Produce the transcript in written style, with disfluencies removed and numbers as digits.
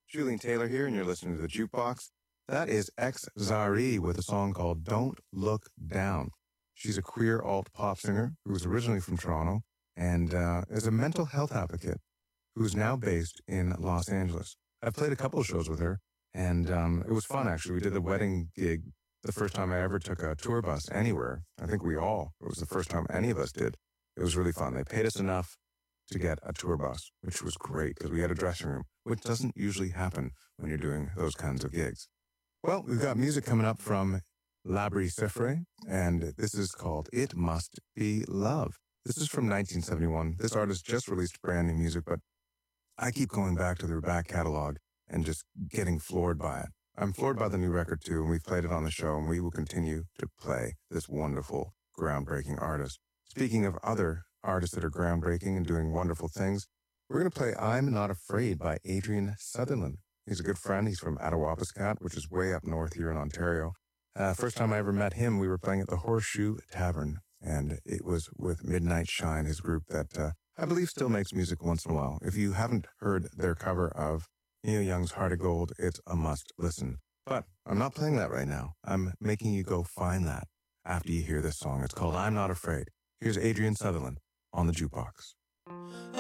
Julian Taylor here, and you're listening to The Jukebox. That is X-Zari with a song called Don't Look Down. She's a queer alt-pop singer who was originally from Toronto and is a mental health advocate who's now based in Los Angeles. I've played a couple of shows with her, and it was fun, actually. We did a wedding gig the first time I ever took a tour bus anywhere. I think it was the first time any of us did. It was really fun. They paid us enough to get a tour bus, which was great because we had a dressing room, which doesn't usually happen when you're doing those kinds of gigs. Well, we've got music coming up from Labri Cifre, and this is called It Must Be Love. This is from 1971. This artist just released brand new music, but I keep going back to their back catalog and just getting floored by it. I'm floored by the new record too, and we've played it on the show, and we will continue to play this wonderful, groundbreaking artist. Speaking of other artists that are groundbreaking and doing wonderful things, we're going to play I'm Not Afraid by Adrian Sutherland. He's a good friend. He's from Attawapiskat, which is way up north here in Ontario. First time I ever met him, we were playing at the Horseshoe Tavern, and it was with Midnight Shine, his group that I believe still makes music once in a while. If you haven't heard their cover of Neil Young's Heart of Gold, it's a must listen. But I'm not playing that right now. I'm making you go find that after you hear this song. It's called I'm Not Afraid. Here's Adrian Sutherland on the Jukebox.